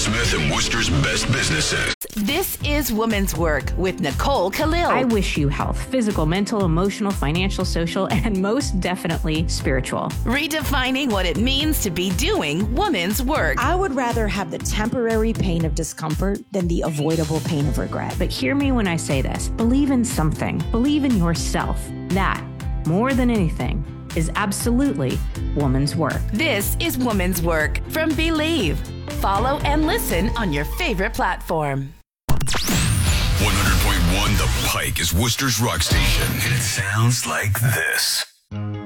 Smith and Worcester's best businesses. This is Woman's Work with Nicole Khalil. I wish you health, physical, mental, emotional, financial, social, and most definitely spiritual. Redefining what it means to be doing woman's work. I would rather have the temporary pain of discomfort than the avoidable pain of regret. But hear me when I say this. Believe in something. Believe in yourself. That, more than anything, is absolutely woman's work. This is Woman's Work from Believe. Follow and listen on your favorite platform. 100.1 The Pike is Worcester's rock station. And it sounds like this.